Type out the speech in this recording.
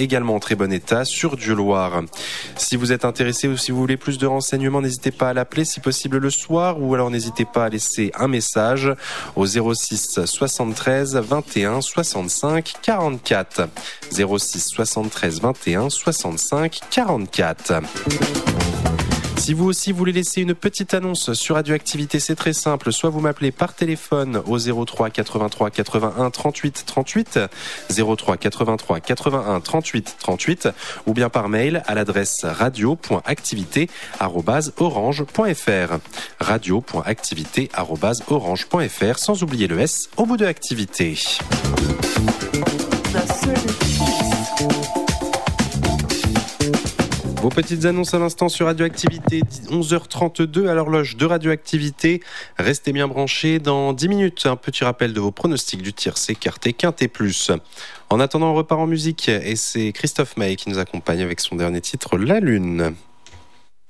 également en très bon état sur Dieu-Loire. Si vous êtes intéressé ou si vous voulez plus de renseignements, n'hésitez pas à l'appeler si possible le soir, ou alors n'hésitez pas à laisser un message au 06 73 21 65 44. 06 73 21 65 44. Si vous aussi voulez laisser une petite annonce sur Radioactivité, c'est très simple. Soit vous m'appelez par téléphone au 03 83 81 38 38, 03 83 81 38 38, ou bien par mail à l'adresse radio.activité@orange.fr. radio.activité@orange.fr, sans oublier le S au bout de activité. Vos petites annonces à l'instant sur Radioactivité, 11h32 à l'horloge de Radioactivité. Restez bien branchés. Dans 10 minutes, un petit rappel de vos pronostics du tiercé, écarté, quinté plus. En attendant, on repart en musique et c'est Christophe Maé qui nous accompagne avec son dernier titre, La Lune.